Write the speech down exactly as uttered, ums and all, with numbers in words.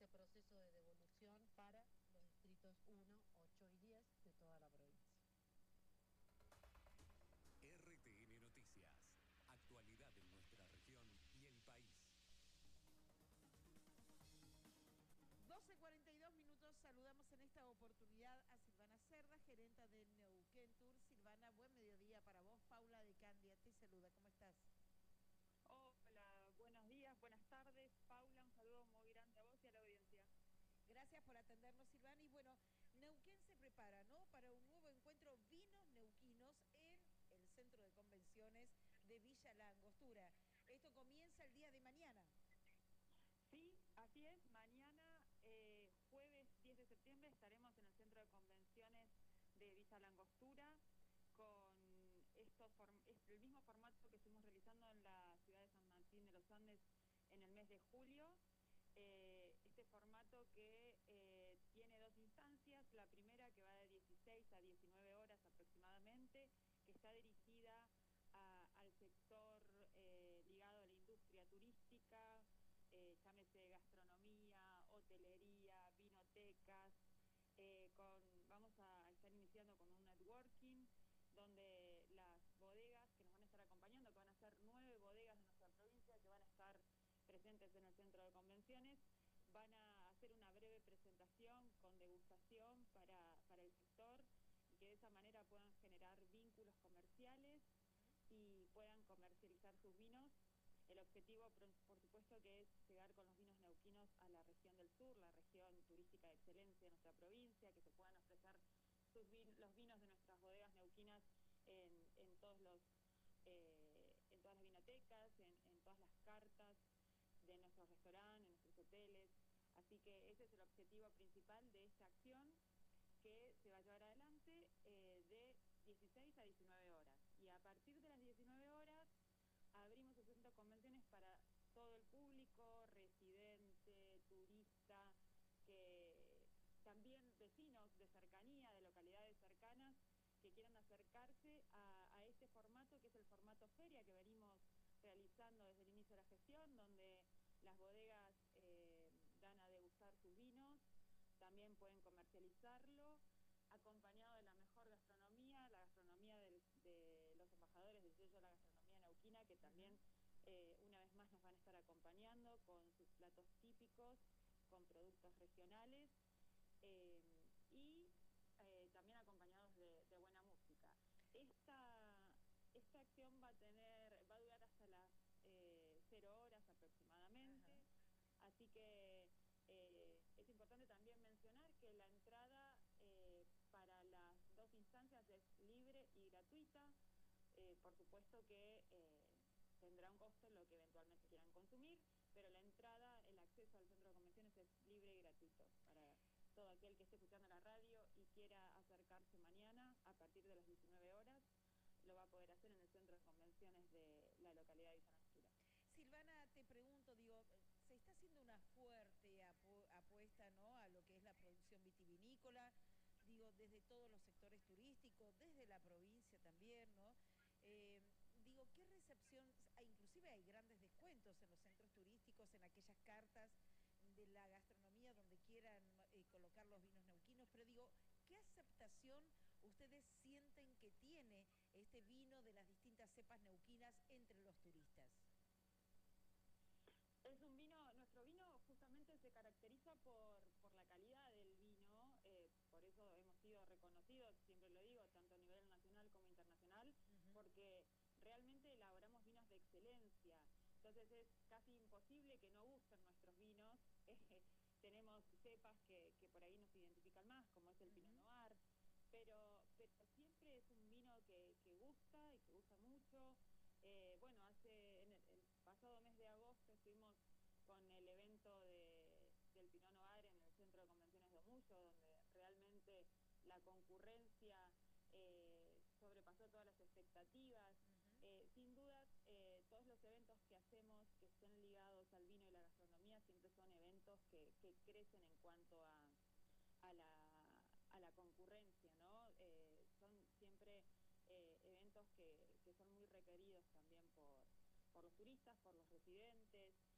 este proceso de devolución para los distritos uno, ocho y diez de toda la provincia. R T N Noticias, actualidad en nuestra región y el país. doce cuarenta y dos minutos, saludamos en esta oportunidad a Silvana Cerda, gerenta de Neuquén Tour. Silvana, buen mediodía para vos. Paula de Candia te saluda, ¿cómo estás? Hola, buenos días, buenas tardes. Paula, un saludo muy grande a vos y a la audiencia. Gracias por atendernos, Silvana. Y bueno, Neuquén se prepara, ¿no?, para un nuevo encuentro Vinos Neuquinos en el Centro de Convenciones de Villa La Angostura. Esto comienza el día de mañana. Sí, así es. Mañana, eh, jueves diez de septiembre, estaremos en el Centro de Convenciones de Villa La Angostura con estos el mismo formato que estuvimos realizando en la ciudad de San Martín de los Andes en el mes de julio. Eh, este formato que eh, tiene dos instancias, la primera que va de dieciséis a diecinueve horas aproximadamente, que está dirigida a, al sector eh, ligado a la industria turística, eh, llámese gastronomía, hotelería, vinotecas. Eh, con, vamos a estar iniciando con un networking donde las bodegas que nos van a estar acompañando, que van a ser nueve bodegas de nuestra provincia que van a estar presentes en el centro de convenciones, van a hacer una breve presentación con degustación para, para el sector y que de esa manera puedan generar vínculos comerciales y puedan comercializar sus vinos. El objetivo, por supuesto, que es llegar con los vinos neuquinos a la región del sur, la región turística de excelencia de nuestra provincia, que se puedan ofrecer sus vin los vinos de nuestras bodegas neuquinas en, en todos los eh, en todas las vinotecas, en, en todas las cartas de nuestros restaurantes, en nuestros hoteles. Así que ese es el objetivo principal de esta acción, que se va a llevar adelante eh, de dieciséis a diecinueve horas. Y a partir de las diecinueve horas abrimos el centro de convenciones para todo el público, residente, turista, que también vecinos de cercanía, de localidades cercanas, que quieran acercarse a, a este formato, que es el formato feria que venimos realizando desde el inicio de la gestión, donde las bodegas eh, dan a degustar sus vinos, también pueden comercializarlo, acompañado de la mejor gastronomía, la gastronomía del, de los embajadores del sello de la gastronomía neuquina, que también eh, una vez más nos van a estar acompañando con sus platos típicos, con productos regionales eh, y eh, también acompañados de, de buena música. Esta, esta acción va a tener, va a durar hasta las eh, cero horas aproximadamente. Ajá. Así que eh, es importante también mencionar que la entrada eh, para las dos instancias es libre y gratuita. Eh, por supuesto que eh, tendrá un costo lo que eventualmente quieran consumir, pero la entrada, el acceso al centro de convenciones es libre y gratuito para todo aquel que esté escuchando la radio y quiera acercarse mañana a partir de las diecinueve horas. Lo va a poder hacer en el centro de convenciones de la localidad de Villa La Angostura. Silvana, te pregunto, digo, se está haciendo una fuerte apu apuesta, ¿no?, a lo que es la producción vitivinícola, digo, desde todos los sectores turísticos, desde la provincia también, ¿no? Eh, digo, ¿qué recepción? Inclusive hay grandes descuentos en los centros turísticos, en aquellas cartas de la gastronomía donde quieran eh, colocar los vinos neuquinos, pero digo, ¿qué aceptación ustedes sienten que tiene este vino de las distintas cepas neuquinas entre los turistas? Es un vino, nuestro vino justamente se caracteriza por, por la calidad del vino, eh, por eso hemos sido reconocidos, siempre lo digo, tanto a nivel nacional como internacional, uh-huh. porque realmente elaboramos vinos de excelencia, entonces es casi imposible que no gusten nuestros vinos. Eh, tenemos cepas que, que por ahí nos identifican más, como es el uh-huh. Pinot Noir, pero, pero siempre es un vino que, que gusta y que gusta mucho. Eh, bueno, hace en el, el pasado mes de agosto estuvimos con el evento de, del Pinot Noir en el Centro de Convenciones de Omullo, donde realmente la concurrencia eh, sobrepasó todas las expectativas. Uh-huh. eh, sin duda, eh, todos los eventos que hacemos que estén ligados al vino y la gastronomía siempre son eventos que, que crecen en cuanto a, a, la, a la concurrencia, ¿no? Eh, son siempre Eh, eventos que, que son muy requeridos también por, por los turistas, por los residentes,